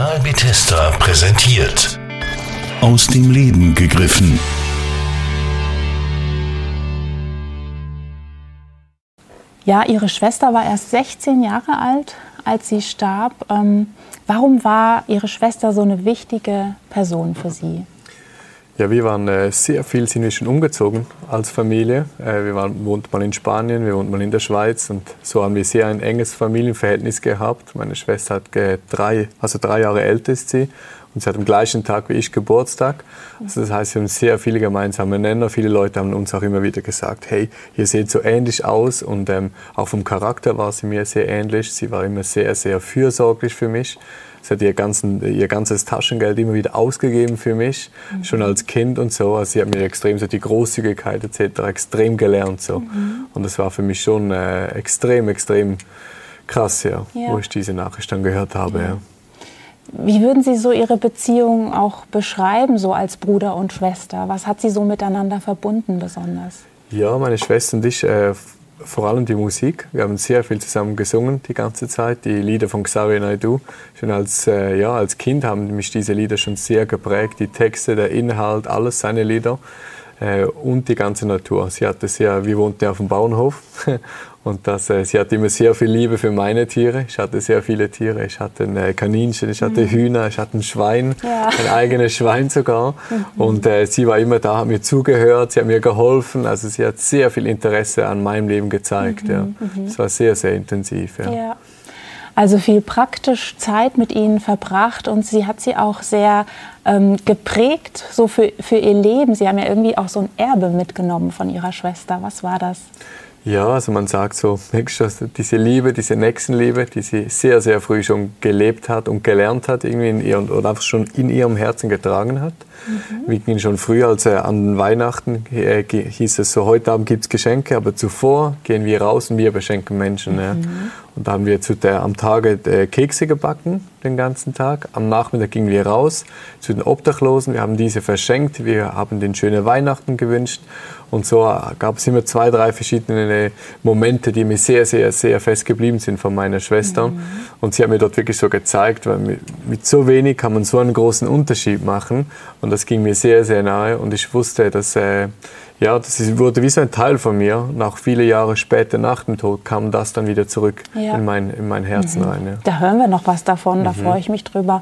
Kanal Bethesda präsentiert. Aus dem Leben gegriffen. Ja, Ihre Schwester war erst 16 Jahre alt, als sie starb. Warum war Ihre Schwester so eine wichtige Person für Sie? Ja, wir waren sehr viel, sind wir schon umgezogen als Familie. Wir wohnten mal in Spanien, wir wohnten mal in der Schweiz und so haben wir sehr ein enges Familienverhältnis gehabt. Meine Schwester hat 3 Jahre älter ist sie und sie hat am gleichen Tag wie ich Geburtstag. Also das heißt, wir haben sehr viele gemeinsame Nenner. Viele Leute haben uns auch immer wieder gesagt, hey, ihr seht so ähnlich aus und auch vom Charakter war sie mir sehr ähnlich. Sie war immer sehr, sehr fürsorglich für mich. Sie hat ihr ganzes Taschengeld immer wieder ausgegeben für mich, schon als Kind und so. Also sie hat mir extrem so die Großzügigkeit etc. extrem gelernt. So. Und das war für mich schon extrem krass, ja, wo ich diese Nachricht dann gehört habe. Ja. Wie würden Sie so Ihre Beziehung auch beschreiben, so als Bruder und Schwester? Was hat Sie so miteinander verbunden besonders? Ja, meine Schwester und ich, vor allem die Musik. Wir haben sehr viel zusammen gesungen die ganze Zeit. Die Lieder von Xavier Naidoo. Schon als Kind haben mich diese Lieder schon sehr geprägt. Die Texte, der Inhalt, alles seine Lieder. Und die ganze Natur. Wir wohnten ja auf dem Bauernhof und sie hatte immer sehr viel Liebe für meine Tiere. Ich hatte sehr viele Tiere. Ich hatte ein Kaninchen, ich hatte Hühner, ich hatte ein Schwein, ein eigenes Schwein sogar. Und sie war immer da, hat mir zugehört, sie hat mir geholfen. Also sie hat sehr viel Interesse an meinem Leben gezeigt. Ja. Es war sehr, sehr intensiv. Ja. Also viel praktisch Zeit mit ihnen verbracht und sie hat sie auch sehr geprägt so für ihr Leben. Sie haben ja irgendwie auch so ein Erbe mitgenommen von ihrer Schwester. Was war das? Ja, also man sagt so, diese Liebe, diese Nächstenliebe, die sie sehr, sehr früh schon gelebt hat und gelernt hat, irgendwie oder einfach schon in ihrem Herzen getragen hat. Wir gingen schon früh, als an Weihnachten hieß es so, heute Abend gibt es Geschenke, aber zuvor gehen wir raus und wir beschenken Menschen. Ja. Und da haben wir am Tage Kekse gebacken, den ganzen Tag. Am Nachmittag gingen wir raus zu den Obdachlosen, wir haben diese verschenkt, wir haben denen schöne Weihnachten gewünscht. Und so gab es immer 2, 3 verschiedene Momente, die mir sehr, sehr, sehr fest geblieben sind von meiner Schwester. Und sie hat mir dort wirklich so gezeigt, weil mit so wenig kann man so einen großen Unterschied machen. Und das ging mir sehr, sehr nahe. Und ich wusste, dass das wurde wie so ein Teil von mir. Nach viele Jahre später, nach dem Tod, kam das dann wieder zurück in mein Herzen rein. Ja. Da hören wir noch was davon, da freue ich mich drüber.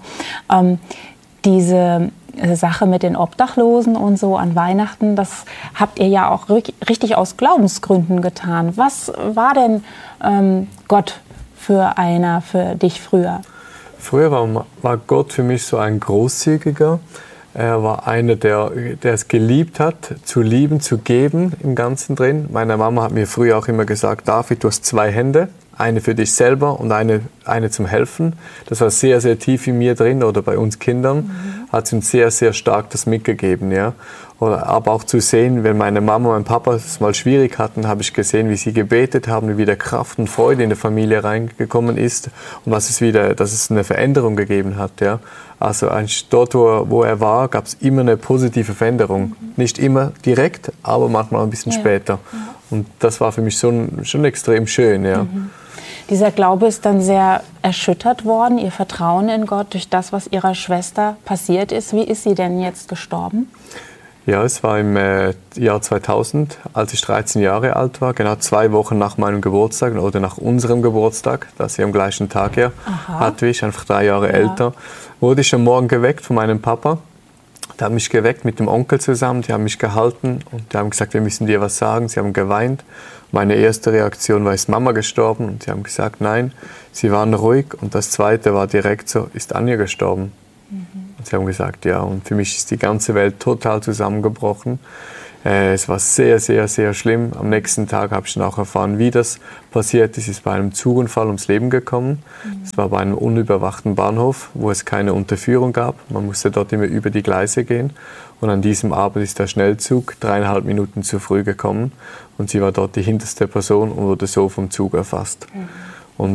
Diese Sache mit den Obdachlosen und so an Weihnachten, das habt ihr ja auch richtig aus Glaubensgründen getan. Was war denn Gott für dich früher? Früher war Gott für mich so ein Großzügiger. Er war einer, der es geliebt hat, zu lieben, zu geben im Ganzen drin. Meine Mama hat mir früher auch immer gesagt, David, du hast 2 Hände. Eine für dich selber und eine zum Helfen. Das war sehr, sehr tief in mir drin oder bei uns Kindern. Hat sie uns sehr, sehr stark das mitgegeben. Ja. Aber auch zu sehen, wenn meine Mama und mein Papa es mal schwierig hatten, habe ich gesehen, wie sie gebetet haben, wie wieder Kraft und Freude in die Familie reingekommen ist und dass es eine Veränderung gegeben hat. Ja. Also dort, wo er war, gab es immer eine positive Veränderung. Nicht immer direkt, aber manchmal ein bisschen später. Und das war für mich schon extrem schön. Ja. Dieser Glaube ist dann sehr erschüttert worden, Ihr Vertrauen in Gott, durch das, was Ihrer Schwester passiert ist. Wie ist sie denn jetzt gestorben? Ja, es war im Jahr 2000, als ich 13 Jahre alt war, genau 2 Wochen nach meinem Geburtstag oder nach unserem Geburtstag, da sie am gleichen Tag hatte ich, einfach 3 Jahre älter, wurde ich am Morgen geweckt von meinem Papa. Der hat mich geweckt mit dem Onkel zusammen, die haben mich gehalten und die haben gesagt, wir müssen dir was sagen. Sie haben geweint. Meine erste Reaktion war, ist Mama gestorben? Und sie haben gesagt, nein, sie waren ruhig. Und das zweite war direkt so, ist Anja gestorben? Und sie haben gesagt, ja. Und für mich ist die ganze Welt total zusammengebrochen. Es war sehr, sehr, sehr schlimm. Am nächsten Tag habe ich dann auch erfahren, wie das passiert ist. Es ist bei einem Zugunfall ums Leben gekommen. Es war bei einem unüberwachten Bahnhof, wo es keine Unterführung gab. Man musste dort immer über die Gleise gehen. Und an diesem Abend ist der Schnellzug 3,5 Minuten zu früh gekommen. Und sie war dort die hinterste Person und wurde so vom Zug erfasst. Und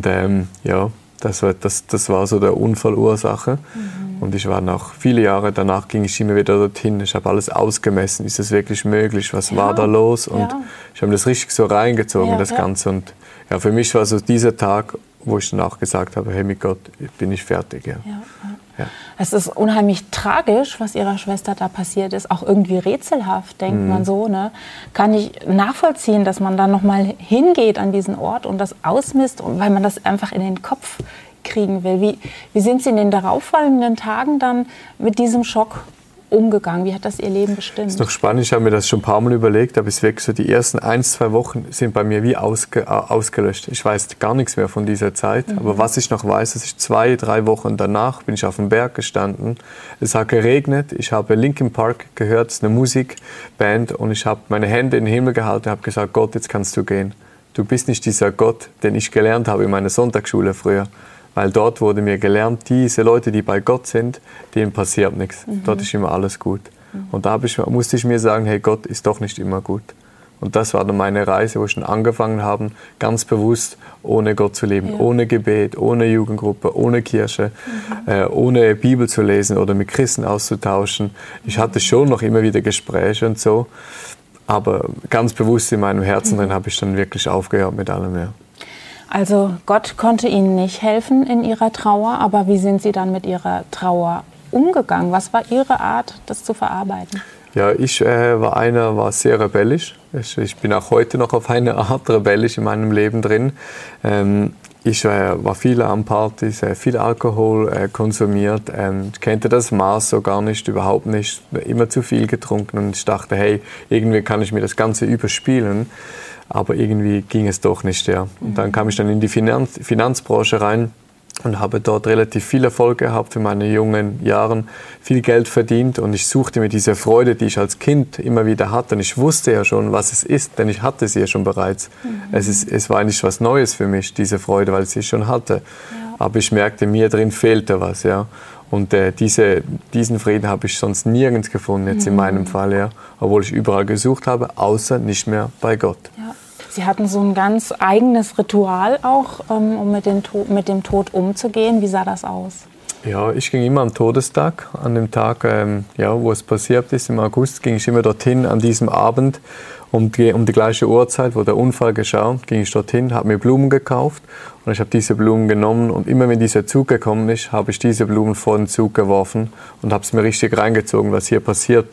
das war so der Unfallursache. Und ich war noch viele Jahre danach, ging ich immer wieder dorthin. Ich habe alles ausgemessen. Ist das wirklich möglich? Was war da los? Und ich habe das richtig so reingezogen, das Ganze. Und ja, für mich war so dieser Tag wo ich danach gesagt habe, hey, mit Gott bin ich fertig. Ja. Ja. Es ist unheimlich tragisch, was Ihrer Schwester da passiert ist. Auch irgendwie rätselhaft, denkt man so. Ne? Kann ich nachvollziehen, dass man dann nochmal hingeht an diesen Ort und das ausmisst, weil man das einfach in den Kopf kriegen will. Wie sind Sie in den darauffolgenden Tagen dann mit diesem Schock umgegangen? Wie hat das Ihr Leben bestimmt? Das ist noch spannend, ich habe mir das schon ein paar Mal überlegt, aber es ist wirklich so, die ersten 1-2 Wochen sind bei mir wie ausgelöscht. Ich weiß gar nichts mehr von dieser Zeit, aber was ich noch weiß, dass ich 2-3 Wochen danach bin ich auf dem Berg gestanden, es hat geregnet, ich habe Linkin Park gehört, es ist eine Musikband und ich habe meine Hände in den Himmel gehalten und habe gesagt, Gott, jetzt kannst du gehen. Du bist nicht dieser Gott, den ich gelernt habe in meiner Sonntagsschule früher. Weil dort wurde mir gelernt, diese Leute, die bei Gott sind, denen passiert nichts. Dort ist immer alles gut. Und da musste ich mir sagen, hey, Gott ist doch nicht immer gut. Und das war dann meine Reise, wo ich schon angefangen habe, ganz bewusst ohne Gott zu leben. Ja. Ohne Gebet, ohne Jugendgruppe, ohne Kirche, ohne Bibel zu lesen oder mit Christen auszutauschen. Ich hatte schon noch immer wieder Gespräche und so. Aber ganz bewusst in meinem Herzen drin habe ich dann wirklich aufgehört mit allem. Ja. Also Gott konnte Ihnen nicht helfen in Ihrer Trauer, aber wie sind Sie dann mit Ihrer Trauer umgegangen? Was war Ihre Art, das zu verarbeiten? Ja, ich war sehr rebellisch. Ich bin auch heute noch auf eine Art rebellisch in meinem Leben drin. Ich war viel an Partys, viel Alkohol konsumiert. Ich kannte das Maß so gar nicht, überhaupt nicht. Immer zu viel getrunken und ich dachte, hey, irgendwie kann ich mir das Ganze überspielen. Aber irgendwie ging es doch nicht, ja. Und dann kam ich dann in die Finanzbranche rein und habe dort relativ viel Erfolg gehabt in meinen jungen Jahren, viel Geld verdient und ich suchte mir diese Freude, die ich als Kind immer wieder hatte. Und ich wusste ja schon, was es ist, denn ich hatte sie ja schon bereits. Es war nicht was Neues für mich, diese Freude, weil ich sie schon hatte. Ja. Aber ich merkte, mir drin fehlte was, ja. Und diesen Frieden habe ich sonst nirgends gefunden, jetzt in meinem Fall, ja. Obwohl ich überall gesucht habe, außer nicht mehr bei Gott. Ja. Sie hatten so ein ganz eigenes Ritual auch, um mit dem Tod umzugehen. Wie sah das aus? Ja, ich ging immer am Todestag, an dem Tag, wo es passiert ist, im August, ging ich immer dorthin an diesem Abend. Um die gleiche Uhrzeit, wo der Unfall geschah, ging ich dorthin, habe mir Blumen gekauft und ich habe diese Blumen genommen und immer wenn dieser Zug gekommen ist, habe ich diese Blumen vor den Zug geworfen und habe es mir richtig reingezogen, was hier passiert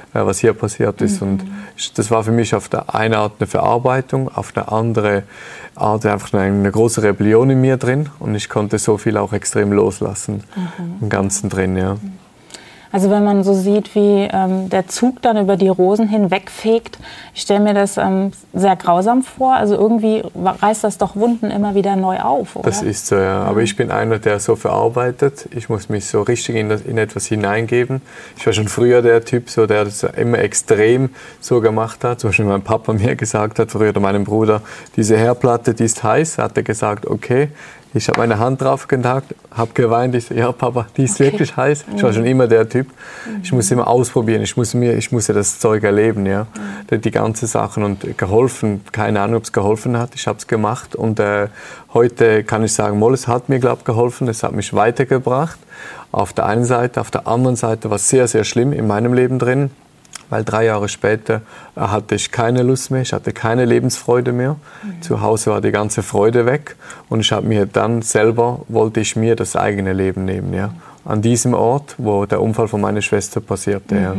ist. Und das war für mich auf der einen Art eine Verarbeitung, auf der anderen Art einfach eine große Rebellion in mir drin und ich konnte so viel auch extrem loslassen im Ganzen drin, ja. Also wenn man so sieht, wie der Zug dann über die Rosen hinwegfegt, ich stelle mir das sehr grausam vor. Also irgendwie reißt das doch Wunden immer wieder neu auf, oder? Das ist so, ja. Aber ich bin einer, der so verarbeitet. Ich muss mich so richtig in etwas hineingeben. Ich war schon früher der Typ, so, der das immer extrem so gemacht hat. Zum Beispiel mein Papa mir gesagt hat, früher oder meinem Bruder, diese Herdplatte, die ist heiß. Hat er gesagt, okay. Ich habe meine Hand drauf genagt, habe geweint. Ich so, ja Papa, die ist wirklich heiß. Ich war schon immer der Typ. Ich muss immer ausprobieren. Ich musste das Zeug erleben, ja. Die ganze Sachen und geholfen. Keine Ahnung, ob es geholfen hat. Ich habe es gemacht und heute kann ich sagen, es hat mir, glaube ich, geholfen. Es hat mich weitergebracht. Auf der einen Seite, auf der anderen Seite war es sehr, sehr schlimm in meinem Leben drin. Weil 3 Jahre später hatte ich keine Lust mehr, ich hatte keine Lebensfreude mehr. Zu Hause war die ganze Freude weg und ich habe mir dann selber, wollte ich mir das eigene Leben nehmen, ja. An diesem Ort, wo der Unfall von meiner Schwester passierte, ja.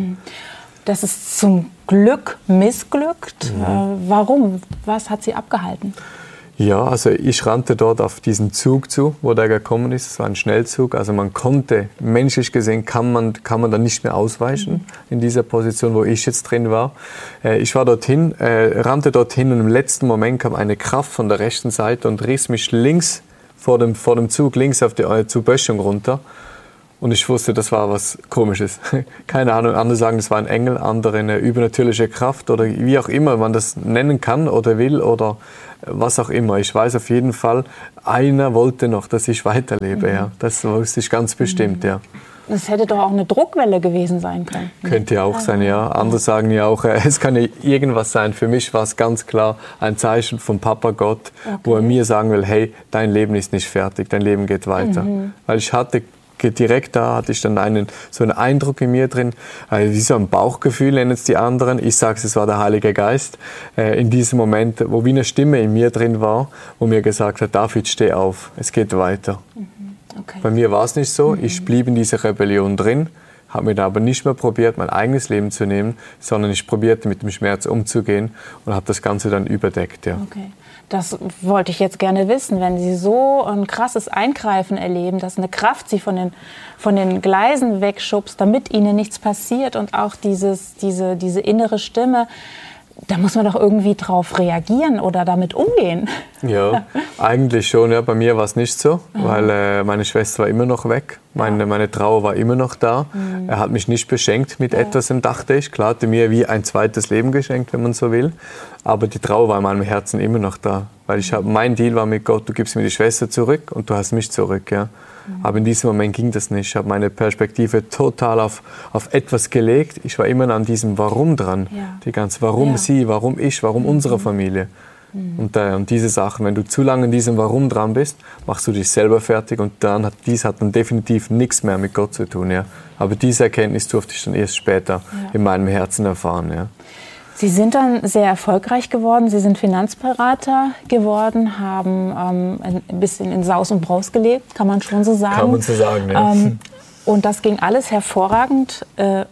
Das ist zum Glück missglückt. Warum? Was hat Sie abgehalten? Ja, also ich rannte dort auf diesen Zug zu, wo der gekommen ist. Es war ein Schnellzug. Also man konnte, menschlich gesehen, kann man dann nicht mehr ausweichen in dieser Position, wo ich jetzt drin war. Ich war dorthin, rannte dorthin und im letzten Moment kam eine Kraft von der rechten Seite und riss mich links vor dem Zug, links auf die Zugböschung runter. Und ich wusste, das war was Komisches. Keine Ahnung, andere sagen, das war ein Engel, andere eine übernatürliche Kraft oder wie auch immer man das nennen kann oder will oder was auch immer. Ich weiß auf jeden Fall, einer wollte noch, dass ich weiterlebe. Ja. Das wusste ich ganz bestimmt, ja. Das hätte doch auch eine Druckwelle gewesen sein können. Könnte ja auch sein, ja. Andere sagen ja auch, es kann ja irgendwas sein. Für mich war es ganz klar ein Zeichen von Papa Gott, wo er mir sagen will, hey, dein Leben ist nicht fertig, dein Leben geht weiter. Weil ich hatte direkt da hatte ich dann so einen Eindruck in mir drin, wie so ein Bauchgefühl nennen es die anderen. Ich sage es war der Heilige Geist. In diesem Moment, wo wie eine Stimme in mir drin war, wo mir gesagt hat, David, steh auf, es geht weiter. Okay. Bei mir war es nicht so, ich blieb in dieser Rebellion drin, habe mir da aber nicht mehr probiert, mein eigenes Leben zu nehmen, sondern ich probierte mit dem Schmerz umzugehen und habe das Ganze dann überdeckt. Ja. Okay. Das wollte ich jetzt gerne wissen, wenn Sie so ein krasses Eingreifen erleben, dass eine Kraft Sie von den Gleisen wegschubst, damit Ihnen nichts passiert und auch diese innere Stimme, da muss man doch irgendwie drauf reagieren oder damit umgehen. Ja, eigentlich schon. Ja. Bei mir war es nicht so, weil meine Schwester war immer noch weg. Meine Trauer war immer noch da. Er hat mich nicht beschenkt mit etwas, dachte ich. Klar, hat er mir wie ein zweites Leben geschenkt, wenn man so will. Aber die Trauer war in meinem Herzen immer noch da. Weil mein Deal war mit Gott, du gibst mir die Schwester zurück und du hast mich zurück. Ja. Aber in diesem Moment ging das nicht. Ich habe meine Perspektive total auf etwas gelegt. Ich war immer an diesem Warum dran. Ja. Die ganze Warum sie, warum ich, warum unsere Familie. Und diese Sachen, wenn du zu lange in diesem Warum dran bist, machst du dich selber fertig und dies hat dann definitiv nichts mehr mit Gott zu tun. Ja. Aber diese Erkenntnis durfte ich dann erst später in meinem Herzen erfahren. Ja. Sie sind dann sehr erfolgreich geworden. Sie sind Finanzberater geworden, haben ein bisschen in Saus und Braus gelebt, kann man schon so sagen. Kann man so sagen, ja. Und das ging alles hervorragend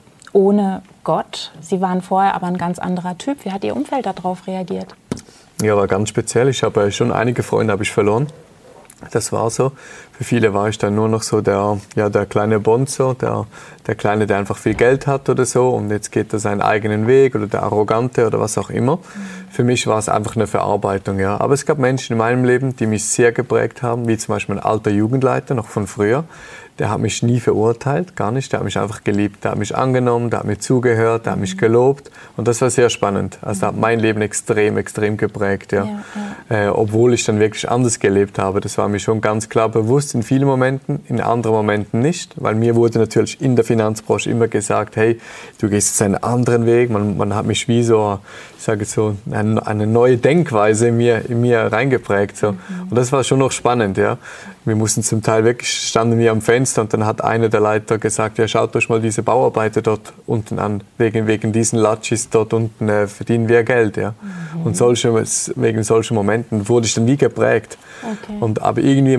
ohne Gott. Sie waren vorher aber ein ganz anderer Typ. Wie hat Ihr Umfeld darauf reagiert? Ja, war ganz speziell. Ich habe schon einige Freunde habe ich verloren. Das war so. Für viele war ich dann nur noch so der kleine Bonzo, der Kleine, der einfach viel Geld hat oder so und jetzt geht er seinen eigenen Weg oder der Arrogante oder was auch immer. Für mich war es einfach eine Verarbeitung, ja. Aber es gab Menschen in meinem Leben, die mich sehr geprägt haben, wie zum Beispiel mein alter Jugendleiter, noch von früher. Der hat mich nie verurteilt, gar nicht. Der hat mich einfach geliebt. Der hat mich angenommen, der hat mir zugehört, der hat mich gelobt. Und das war sehr spannend. Also der hat mein Leben extrem geprägt. Ja. Obwohl ich dann wirklich anders gelebt habe. Das war mir schon ganz klar bewusst in vielen Momenten, in anderen Momenten nicht. Weil mir wurde natürlich in der Finanzbranche immer gesagt, hey, du gehst jetzt einen anderen Weg. Man hat mich wie so, ich sage jetzt so, eine neue Denkweise in mir reingeprägt. So. Und das war schon noch spannend. Ja. Wir mussten zum Teil wirklich, standen wir am Fenster und dann hat einer der Leiter gesagt, ja, schaut euch mal diese Bauarbeiter dort unten an. Wegen diesen Latschis dort unten verdienen wir Geld. Ja. Und wegen solchen Momenten wurde ich dann nie geprägt. Okay. Aber irgendwie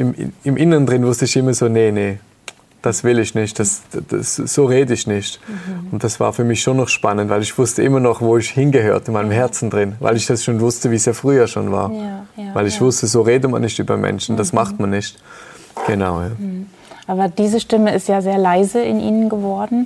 im Inneren drin wusste ich immer so, nee, das will ich nicht, so rede ich nicht. Und das war für mich schon noch spannend, weil ich wusste immer noch, wo ich hingehörte, in meinem Herzen drin, weil ich das schon wusste, wie es ja früher schon war. Weil ich wusste, so redet man nicht über Menschen, das macht man nicht. Genau, ja. Aber diese Stimme ist ja sehr leise in Ihnen geworden.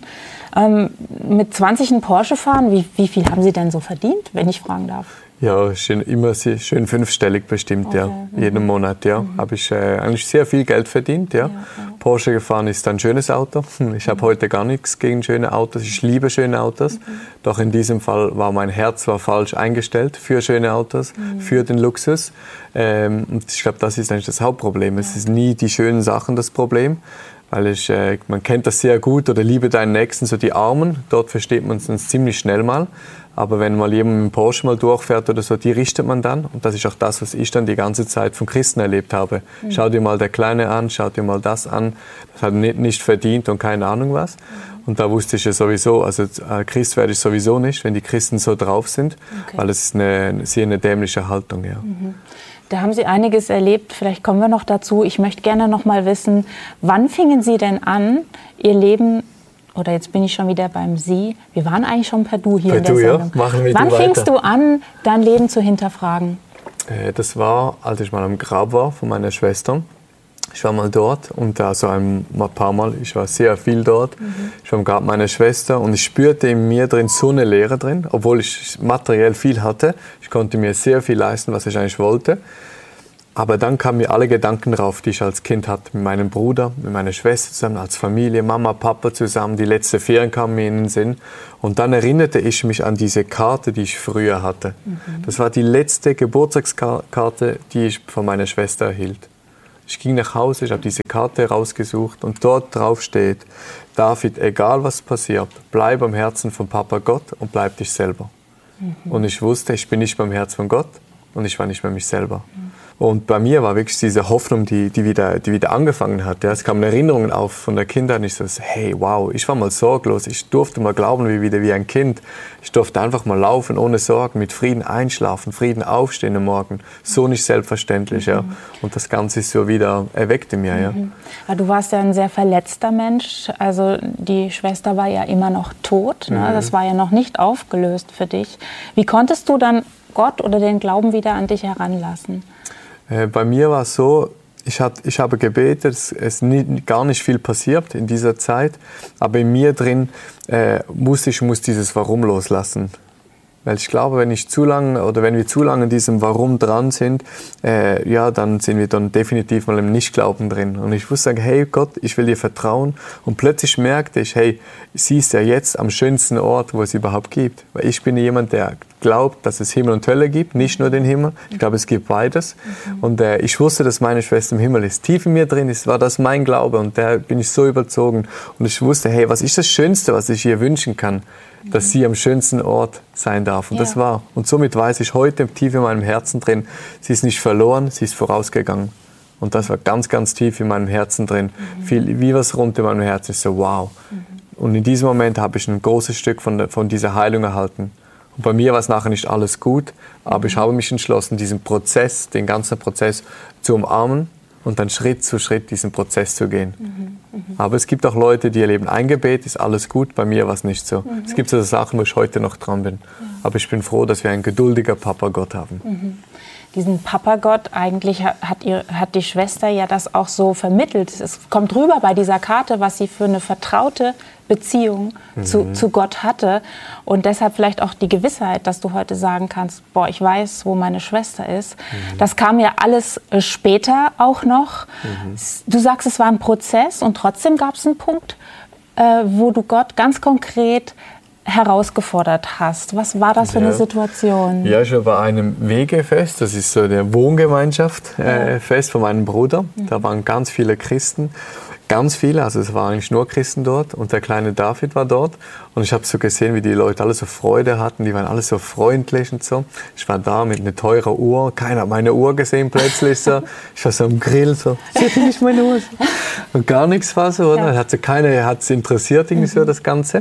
Mit 20 einen Porsche fahren, wie viel haben Sie denn so verdient, wenn ich fragen darf? Ja, immer schön fünfstellig bestimmt, okay. Ja. Jeden Monat, ja. Habe ich eigentlich sehr viel Geld verdient, ja. Porsche gefahren ist ein schönes Auto. Ich habe heute gar nichts gegen schöne Autos. Ich liebe schöne Autos. Doch in diesem Fall war mein Herz falsch eingestellt für schöne Autos, für den Luxus. Und ich glaube, das ist eigentlich das Hauptproblem. Es ist nie die schönen Sachen das Problem. Weil man kennt das sehr gut, oder liebe deinen Nächsten, so die Armen, dort versteht man es ziemlich schnell mal. Aber wenn mal jemand mit dem Porsche mal durchfährt oder so, die richtet man dann. Und das ist auch das, was ich dann die ganze Zeit von Christen erlebt habe. Schau dir mal der Kleine an, schau dir mal das an. Das hat nicht verdient und keine Ahnung was. Und da wusste ich ja sowieso, also Christ werde ich sowieso nicht, wenn die Christen so drauf sind. Okay. Weil das ist eine dämliche Haltung, ja. Da haben Sie einiges erlebt, vielleicht kommen wir noch dazu. Ich möchte gerne noch mal wissen, wann fingen Sie denn an, Ihr Leben, oder jetzt bin ich schon wieder beim Sie, wir waren eigentlich schon per Du hier in der Sendung. Ja, machen wir wann fingst du an, dein Leben zu hinterfragen? Das war, als ich mal am Grab war von meiner Schwester. Ich war mal dort und so ein paar Mal, ich war sehr viel dort. Ich war am Grab meiner Schwester und ich spürte in mir drin so eine Leere drin, obwohl ich materiell viel hatte. Ich konnte mir sehr viel leisten, was ich eigentlich wollte. Aber dann kamen mir alle Gedanken drauf, die ich als Kind hatte, mit meinem Bruder, mit meiner Schwester zusammen, als Familie, Mama, Papa zusammen. Die letzte Ferien kamen mir in den Sinn. Und dann erinnerte ich mich an diese Karte, die ich früher hatte. Das war die letzte Geburtstagskarte, die ich von meiner Schwester erhielt. Ich ging nach Hause, ich habe diese Karte rausgesucht und dort drauf steht: David, egal was passiert, bleib am Herzen von Papa Gott und bleib dich selber. Und ich wusste, ich bin nicht beim Herz von Gott und ich war nicht mehr mich selber. Und bei mir war wirklich diese Hoffnung, die wieder angefangen hat. Ja. Es kamen Erinnerungen auf von der Kindheit. Und ich so, hey, wow, ich war mal sorglos. Ich durfte mal glauben wie ein Kind. Ich durfte einfach mal laufen, ohne Sorgen, mit Frieden einschlafen, Frieden aufstehen am Morgen. So nicht selbstverständlich. Ja. Und das Ganze ist so wieder erweckt in mir. Ja. Aber du warst ja ein sehr verletzter Mensch. Also die Schwester war ja immer noch tot. Ne? Das war ja noch nicht aufgelöst für dich. Wie konntest du dann Gott oder den Glauben wieder an dich heranlassen? Bei mir war es so, ich habe gebetet, es ist gar nicht viel passiert in dieser Zeit, aber in mir drin muss dieses Warum loslassen. Weil ich glaube, wenn wir zu lange in diesem Warum dran sind, dann sind wir dann definitiv mal im Nichtglauben drin. Und ich wusste sagen, hey Gott, ich will dir vertrauen. Und plötzlich merkte ich, hey, sie ist ja jetzt am schönsten Ort, wo es überhaupt gibt. Weil ich bin jemand, der glaubt, dass es Himmel und Hölle gibt, nicht nur den Himmel. Ich glaube, es gibt beides. Und ich wusste, dass meine Schwester im Himmel ist. Tief in mir drin war das mein Glaube und da bin ich so überzogen. Und ich wusste, hey, was ist das Schönste, was ich ihr wünschen kann? Dass sie am schönsten Ort sein darf. Und das war. Und somit weiß ich heute tief in meinem Herzen drin, sie ist nicht verloren, sie ist vorausgegangen. Und das war ganz, ganz tief in meinem Herzen drin. Wie was rund in meinem Herzen. Ich so, wow. Und in diesem Moment habe ich ein großes Stück von dieser Heilung erhalten. Und bei mir war es nachher nicht alles gut, aber ich habe mich entschlossen, den ganzen Prozess zu umarmen und dann Schritt zu Schritt diesen Prozess zu gehen. Aber es gibt auch Leute, die erleben, ein Gebet ist alles gut, bei mir war es nicht so. Es gibt so Sachen, wo ich heute noch dran bin. Aber ich bin froh, dass wir einen geduldiger Papa-Gott haben. Diesen Papa-Gott, eigentlich hat die Schwester ja das auch so vermittelt. Es kommt rüber bei dieser Karte, was sie für eine vertraute Beziehung zu Gott hatte. Und deshalb vielleicht auch die Gewissheit, dass du heute sagen kannst, boah, ich weiß, wo meine Schwester ist. Das kam ja alles später auch noch. Du sagst, es war ein Prozess und trotzdem gab es einen Punkt, wo du Gott ganz konkret herausgefordert hast. Was war das für eine Situation? Ja, ich war bei einem Wegefest, das ist so der Wohngemeinschaft Fest von meinem Bruder. Da waren ganz viele Christen, ganz viele, also es waren eigentlich nur Christen dort und der kleine David war dort und ich habe so gesehen, wie die Leute alle so Freude hatten, die waren alle so freundlich und so. Ich war da mit einer teuren Uhr, keiner hat meine Uhr gesehen plötzlich so. Ich war so am Grill so, seht ihr nicht meine Uhr? Und gar nichts war so, oder? Hat es interessiert irgendwie so das Ganze.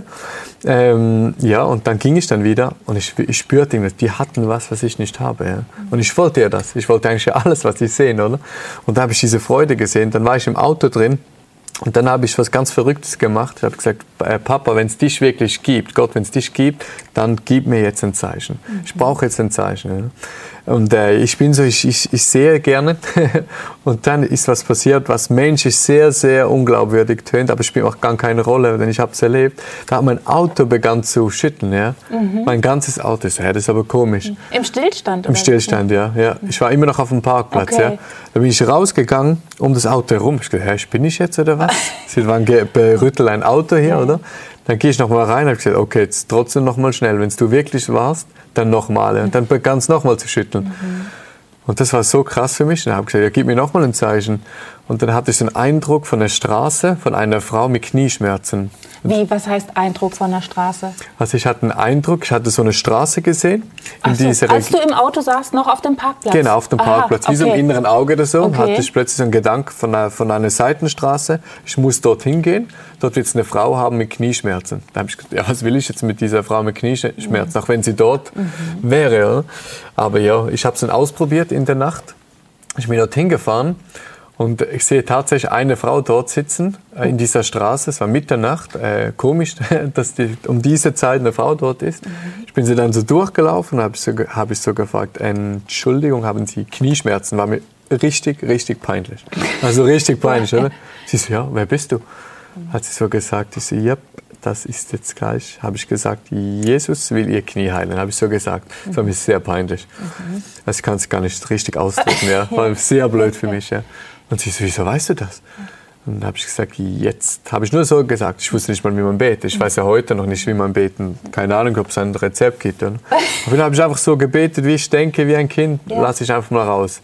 Und dann ging ich dann wieder und ich spürte irgendwie, die hatten was ich nicht habe. Ja. Und ich wollte ja das. Ich wollte eigentlich alles, was sie sehen, oder? Und da habe ich diese Freude gesehen. Dann war ich im Auto drin und dann habe ich was ganz Verrücktes gemacht. Ich habe gesagt, Papa, wenn es dich wirklich gibt, Gott, wenn es dich gibt, dann gib mir jetzt ein Zeichen. Ich brauche jetzt ein Zeichen. Ja. Und ich bin so, ich sehe gerne. Und dann ist was passiert, was menschlich sehr, sehr unglaubwürdig tönt, aber spielt auch gar keine Rolle, denn ich habe es erlebt. Da hat mein Auto begann zu schütteln, ja. Mein ganzes Auto. Das ist aber komisch. Im Stillstand? Im Stillstand, ja. Ich war immer noch auf dem Parkplatz, ja. Da bin ich rausgegangen um das Auto herum. Ich dachte, spinne ich jetzt oder was? Sie waren berüttelt ein Auto hier, oder? Dann gehe ich noch mal rein und habe gesagt, okay, jetzt trotzdem noch mal schnell. Wenn du wirklich warst, dann noch mal. Und dann begann es noch mal zu schütteln. Und das war so krass für mich. Und dann habe ich gesagt, ja, gib mir noch mal ein Zeichen. Und dann hatte ich so einen Eindruck von der Straße, von einer Frau mit Knieschmerzen. Wie, was heißt Eindruck von der Straße? Also ich hatte einen Eindruck, ich hatte so eine Straße gesehen. Als du im Auto saßt, noch auf dem Parkplatz? Genau, auf dem Parkplatz. Wie so im inneren Auge oder so. Hatte ich plötzlich so einen Gedanken von einer Seitenstraße. Ich muss dorthin gehen. Dort wird es eine Frau haben mit Knieschmerzen. Da habe ich gedacht, ja, was will ich jetzt mit dieser Frau mit Knieschmerzen, auch wenn sie dort wäre. Oder? Aber ja, ich habe es dann ausprobiert in der Nacht. Ich bin dorthin gefahren. Und ich sehe tatsächlich eine Frau dort sitzen, in dieser Straße. Es war Mitternacht. Komisch, dass um diese Zeit eine Frau dort ist. Ich bin sie dann so durchgelaufen und habe ich so gefragt, Entschuldigung, haben Sie Knieschmerzen? War mir richtig, richtig peinlich. Also richtig peinlich, oder? Sie so, ja, wer bist du? Hat sie so gesagt. Ich so, ja, das ist jetzt gleich. Habe ich gesagt, Jesus will ihr Knie heilen. Habe ich so gesagt. Das war mir sehr peinlich. Also ich kann es gar nicht richtig ausdrücken. Ja. War sehr blöd für mich. Ja. Und sie so, wieso weißt du das? Und dann habe ich gesagt, jetzt habe ich nur so gesagt. Ich wusste nicht mal, wie man betet. Ich weiß ja heute noch nicht, wie man beten. Keine Ahnung, ob es ein Rezept gibt. Oder? Aber dann habe ich einfach so gebetet, wie ich denke, wie ein Kind. Lasse ich einfach mal raus.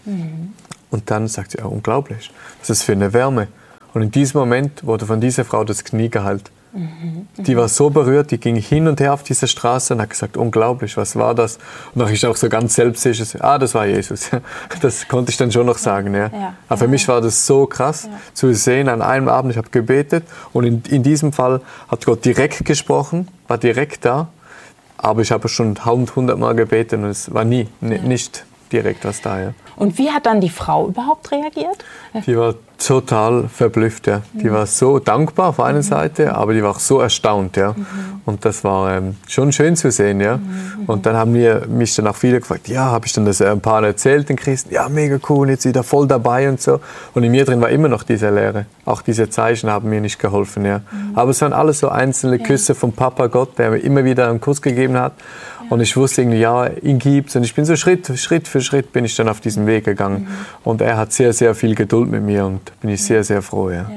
Und dann sagt sie, ja, unglaublich. Was ist das für eine Wärme? Und in diesem Moment wurde von dieser Frau das Knie geheilt. Die war so berührt, die ging hin und her auf dieser Straße und hat gesagt, unglaublich, was war das? Und dann ist auch so ganz selbstsicher, das war Jesus. Das konnte ich dann schon noch sagen. Ja. Aber für mich war das so krass zu sehen an einem Abend, ich habe gebetet und in diesem Fall hat Gott direkt gesprochen, war direkt da, aber ich habe schon 100 Mal gebetet und es war nicht direkt was da. Ja. Und wie hat dann die Frau überhaupt reagiert? Die war total verblüfft. Ja. Die war so dankbar auf einer Seite, aber die war auch so erstaunt. Ja. Und das war schon schön zu sehen. Ja. Und dann haben mich dann auch viele gefragt, ja, habe ich dann das ein paar erzählt den Christen? Ja, mega cool, jetzt wieder voll dabei und so. Und in mir drin war immer noch diese Leere. Auch diese Zeichen haben mir nicht geholfen. Ja. Aber es waren alles so einzelne Küsse vom Papa Gott, der mir immer wieder einen Kuss gegeben hat. Und ich wusste irgendwie, ja, ihn gibt's. Und ich bin so Schritt für Schritt bin ich dann auf diesen Weg gegangen. Und er hat sehr, sehr viel Geduld mit mir und bin ich sehr, sehr froh. Ja.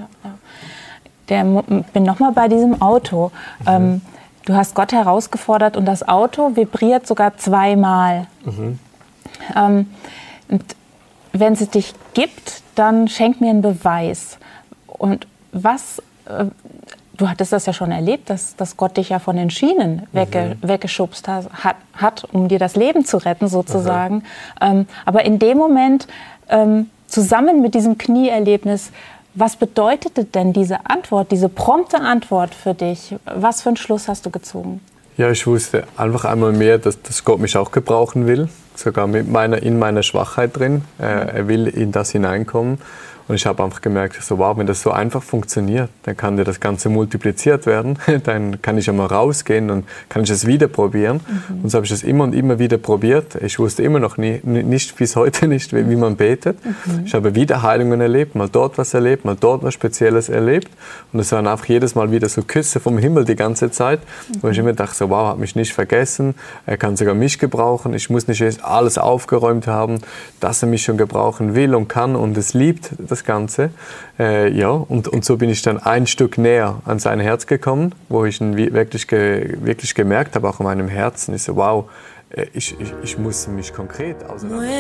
Bin nochmal bei diesem Auto. Du hast Gott herausgefordert und das Auto vibriert sogar 2-mal. Und wenn es dich gibt, dann schenk mir einen Beweis. Und du hattest das ja schon erlebt, dass Gott dich ja von den Schienen weggeschubst hat, um dir das Leben zu retten sozusagen. Aber in dem Moment, zusammen mit diesem Knieerlebnis, was bedeutete denn diese Antwort, diese prompte Antwort für dich? Was für einen Schluss hast du gezogen? Ja, ich wusste einfach einmal mehr, dass Gott mich auch gebrauchen will, sogar in meiner Schwachheit drin. Er will in das hineinkommen. Und ich habe einfach gemerkt, so, wow, wenn das so einfach funktioniert, dann kann dir das Ganze multipliziert werden. Dann kann ich einmal rausgehen und kann ich es wieder probieren. Und so habe ich das immer und immer wieder probiert. Ich wusste immer noch nicht bis heute nicht, wie man betet. Ich habe wieder Heilungen erlebt, mal dort was erlebt, mal dort was Spezielles erlebt. Und es waren einfach jedes Mal wieder so Küsse vom Himmel die ganze Zeit. Wo ich immer dachte, so, wow, hat mich nicht vergessen. Er kann sogar mich gebrauchen. Ich muss nicht erst alles aufgeräumt haben, dass er mich schon gebrauchen will und kann und es liebt, das Ganze. Und so bin ich dann ein Stück näher an sein Herz gekommen, wo ich ihn wirklich gemerkt habe, auch in meinem Herzen. Ich so, wow, ich muss mich konkret auseinandersetzen.